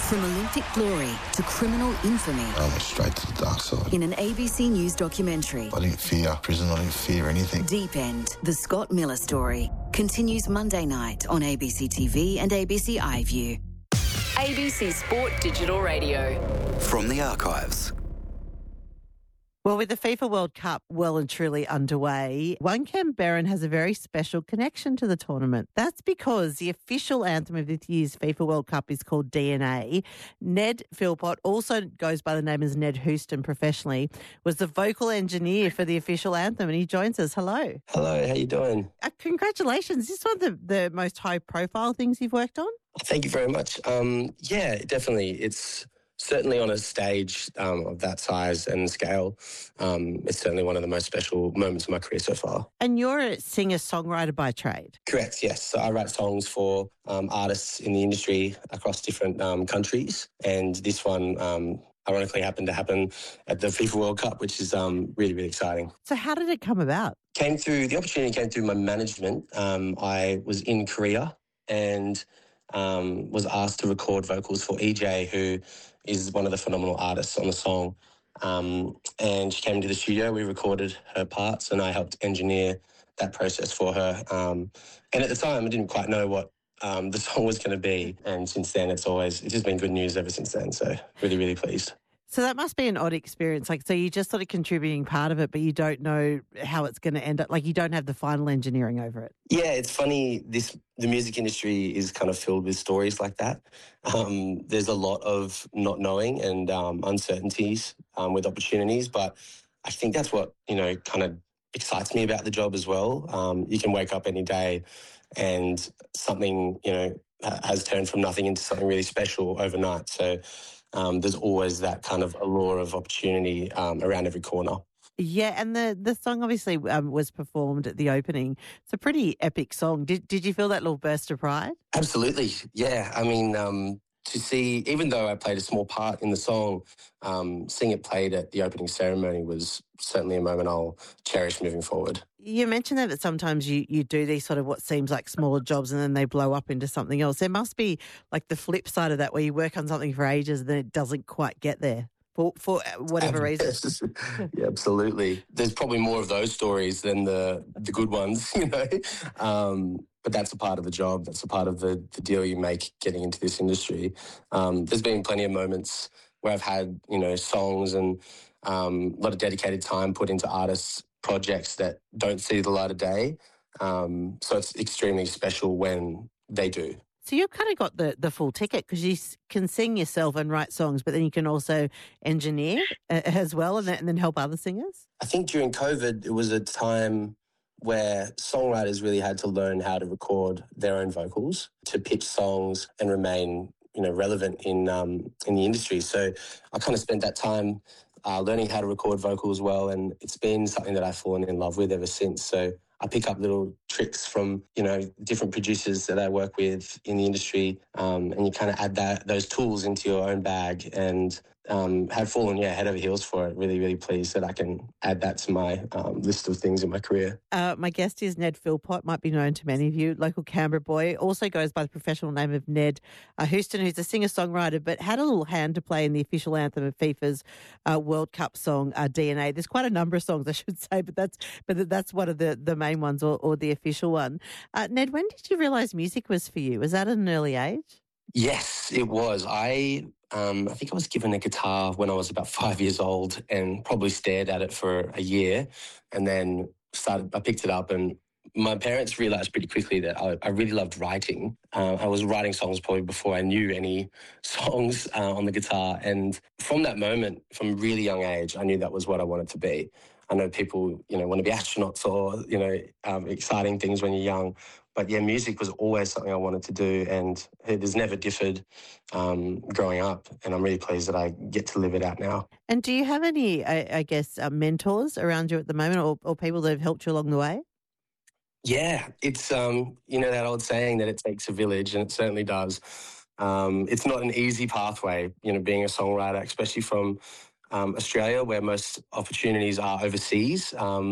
From Olympic glory to criminal infamy. I went straight to the dark side. In an ABC News documentary. I didn't fear prison, I didn't fear anything. Deep End, the Scott Miller story, continues Monday night on ABC TV and ABC iView. ABC Sport Digital Radio. From the archives. Well, with the FIFA World Cup well and truly underway, One Cam Barron has a very special connection to the tournament. That's because the official anthem of this year's FIFA World Cup is called DNA. Ned Philpott, also goes by the name as Ned Houston professionally, was the vocal engineer for the official anthem, and he joins us. Hello. Hello, how you doing? Congratulations. Is this one of the most high-profile things you've worked on? Thank you very much. Yeah, definitely. It's certainly on a stage of that size and scale. It's certainly one of the most special moments of my career so far. And you're a singer-songwriter by trade? Correct, yes. So I write songs for artists in the industry across different countries. And this one ironically happened to happen at the FIFA World Cup, which is really, really exciting. So how did it come about? The opportunity came through my management. I was in Korea and was asked to record vocals for EJ, who is one of the phenomenal artists on the song. And she came into the studio, we recorded her parts, and I helped engineer that process for her. And at the time, I didn't quite know what the song was going to be. And since then, it's just been good news ever since then. So really, really pleased. So that must be an odd experience. So you're just sort of contributing part of it, but you don't know how it's going to end up. You don't have the final engineering over it. Yeah, it's funny. The music industry is kind of filled with stories like that. There's a lot of not knowing and uncertainties with opportunities, but I think that's what, kind of excites me about the job as well. You can wake up any day and something, has turned from nothing into something really special overnight. So there's always that kind of allure of opportunity around every corner. Yeah, and the song obviously was performed at the opening. It's a pretty epic song. Did you feel that little burst of pride? Absolutely, yeah. I mean, to see, even though I played a small part in the song, seeing it played at the opening ceremony was certainly a moment I'll cherish moving forward. You mentioned that sometimes you do these sort of what seems like smaller jobs and then they blow up into something else. There must be the flip side of that where you work on something for ages and then it doesn't quite get there for whatever reason. Yeah, absolutely. There's probably more of those stories than the good ones, But that's a part of the job. That's a part of the deal you make getting into this industry. There's been plenty of moments where I've had, songs and a lot of dedicated time put into artists' projects that don't see the light of day. So it's extremely special when they do. So you've kind of got the full ticket because you can sing yourself and write songs, but then you can also engineer as well and then help other singers? I think during COVID, it was a time where songwriters really had to learn how to record their own vocals to pitch songs and remain, relevant in the industry. So I kind of spent that time learning how to record vocals well, and it's been something that I've fallen in love with ever since. So I pick up little tricks from, different producers that I work with in the industry, and you kind of add those tools into your own bag and have fallen, head over heels for it. Really, really pleased that I can add that to my list of things in my career. My guest is Ned Philpott, might be known to many of you, local Canberra boy, also goes by the professional name of Ned Houston, who's a singer-songwriter, but had a little hand to play in the official anthem of FIFA's World Cup song, DNA. There's quite a number of songs, I should say, but that's one of the main ones or the official one. Ned, when did you realise music was for you? Was that at an early age? Yes, it was. I think I was given a guitar when I was about 5 years old and probably stared at it for a year and then I picked it up, and my parents realised pretty quickly that I really loved writing. I was writing songs probably before I knew any songs on the guitar, and from that moment, from a really young age, I knew that was what I wanted to be. I know people, want to be astronauts or, exciting things when you're young. But yeah, music was always something I wanted to do, and it has never differed growing up. And I'm really pleased that I get to live it out now. And do you have any, mentors around you at the moment or people that have helped you along the way? Yeah, it's, that old saying that it takes a village, and it certainly does. It's not an easy pathway, being a songwriter, especially from Australia, where most opportunities are overseas.